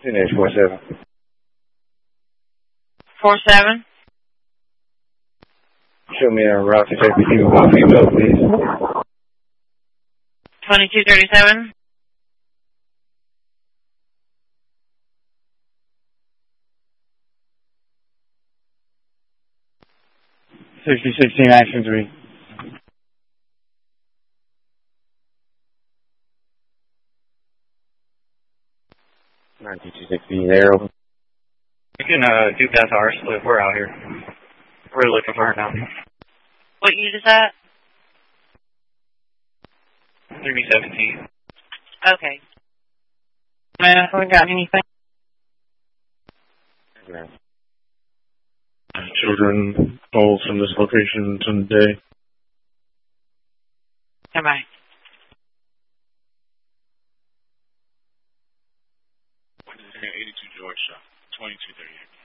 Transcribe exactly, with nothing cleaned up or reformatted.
N H four seven. Four seven. Show me a route to take you one female, please. Twenty-two thirty-seven. Sixty sixteen action three. Ninety two sixty zero. You can uh do past our split. We're out here. We're looking for her now. What unit is that? Three seventeen. Okay. Man, we got anything? Yeah. Children calls from this location today. Bye-bye. eighty-two George, twenty-two thirty-eight.